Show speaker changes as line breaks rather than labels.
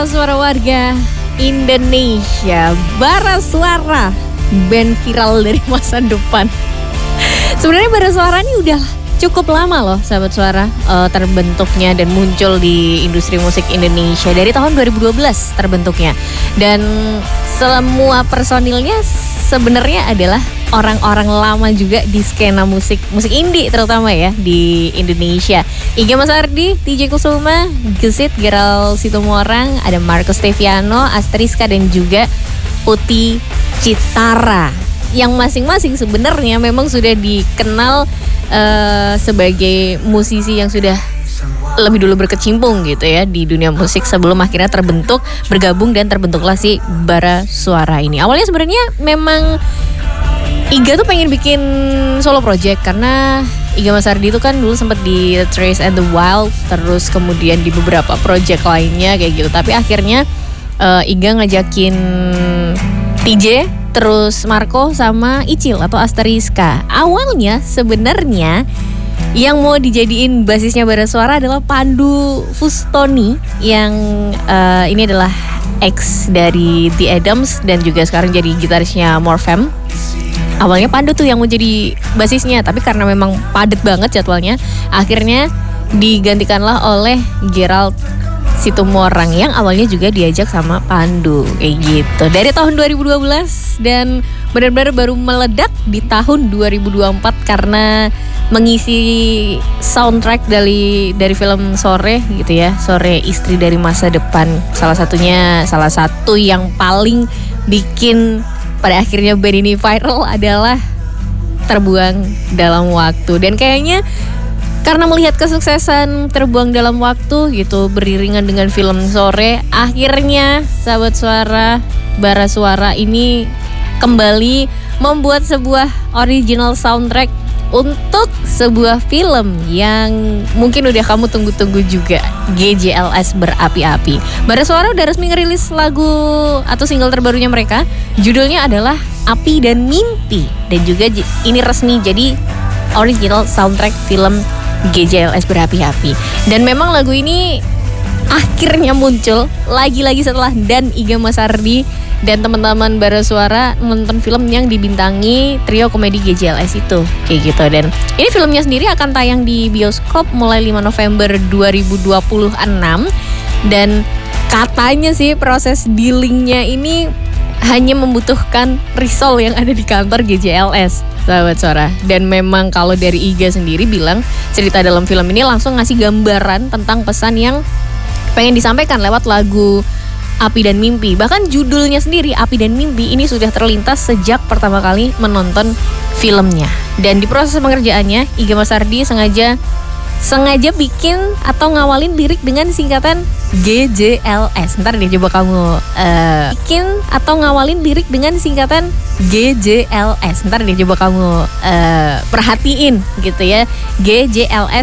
suara warga Indonesia, Bara Suara, band viral dari masa depan. Sebenarnya Bara Suara ini udah cukup lama loh sahabat suara, terbentuknya dan muncul di industri musik Indonesia dari tahun 2012 terbentuknya. Dan semua personilnya sebenarnya adalah orang-orang lama juga di skena musik indie terutama ya di Indonesia. Iga Mas Ardi, TJ Kusuma, Gesit, Gerald Situmorang, ada Marcus Steviano, Astriska dan juga Uti Citara. Yang masing-masing sebenarnya memang sudah dikenal sebagai musisi yang sudah lebih dulu berkecimpung gitu ya di dunia musik sebelum akhirnya bergabung dan terbentuklah si Bara Suara ini. Awalnya sebenarnya memang Iga tuh pengen bikin solo project karena Iga Mas Ardi itu kan dulu sempat di Trace and the Wild, terus kemudian di beberapa project lainnya kayak gitu. Tapi akhirnya Iga ngajakin TJ, terus Marco sama Icil atau Asteriska. Awalnya sebenarnya yang mau dijadiin basisnya Bara Suara adalah Pandu Fustoni yang ini adalah ex dari The Adams dan juga sekarang jadi gitarisnya Morfem. Awalnya Pandu tuh yang mau jadi basisnya, tapi karena memang padat banget jadwalnya, akhirnya digantikanlah oleh Gerald Situmorang yang awalnya juga diajak sama Pandu kayak gitu. Dari tahun 2012 dan benar-benar baru meledak di tahun 2024 karena mengisi soundtrack dari film Sore gitu ya, Sore Istri dari Masa Depan. Salah satu yang paling bikin pada akhirnya band ini viral adalah Terbuang Dalam Waktu. Dan kayaknya karena melihat kesuksesan Terbuang Dalam Waktu gitu beriringan dengan film Sore, akhirnya sahabat suara Bara Suara ini kembali membuat sebuah original soundtrack untuk sebuah film yang mungkin udah kamu tunggu-tunggu juga, GJLS Berapi-Api. Bara Suara udah resmi ngerilis lagu atau single terbarunya mereka, judulnya adalah Api dan Mimpi, dan juga ini resmi jadi original soundtrack film GJLS Berapi-Api. Dan memang lagu ini akhirnya muncul lagi-lagi setelah Dan Iga Mas Ardi dan teman-teman Bara Suara nonton film yang dibintangi trio komedi GJLS itu kayak gitu. Dan ini filmnya sendiri akan tayang di bioskop mulai 5 November 2026. Dan katanya sih proses dealingnya ini hanya membutuhkan risol yang ada di kantor GJLS sahabat suara. Dan memang kalau dari Iga sendiri bilang cerita dalam film ini langsung ngasih gambaran tentang pesan yang pengen disampaikan lewat lagu Api dan Mimpi. Bahkan judulnya sendiri Api dan Mimpi ini sudah terlintas sejak pertama kali menonton filmnya. Dan di proses pengerjaannya Iga Mas Ardi sengaja bikin atau ngawalin lirik dengan singkatan GJLS. Ntar deh coba kamu bikin atau ngawalin lirik dengan singkatan GJLS. Ntar deh coba kamu perhatiin gitu ya, GJLS